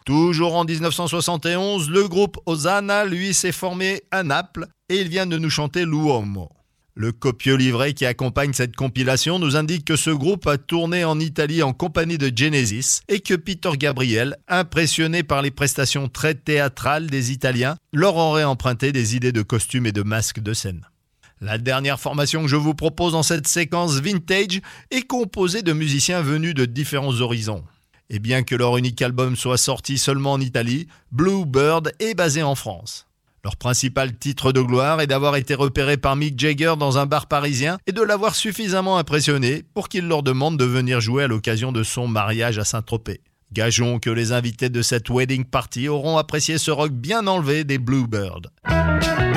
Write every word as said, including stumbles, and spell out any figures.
Toujours en dix-neuf cent soixante et onze, le groupe Hosanna, lui, s'est formé à Naples et il vient de nous chanter L'Uomo. Le copieux livret qui accompagne cette compilation nous indique que ce groupe a tourné en Italie en compagnie de Genesis et que Peter Gabriel, impressionné par les prestations très théâtrales des Italiens, leur aurait emprunté des idées de costumes et de masques de scène. La dernière formation que je vous propose dans cette séquence vintage est composée de musiciens venus de différents horizons. Et bien que leur unique album soit sorti seulement en Italie, Bluebird est basé en France. Leur principal titre de gloire est d'avoir été repéré par Mick Jagger dans un bar parisien et de l'avoir suffisamment impressionné pour qu'il leur demande de venir jouer à l'occasion de son mariage à Saint-Tropez. Gageons que les invités de cette wedding party auront apprécié ce rock bien enlevé des Bluebirds.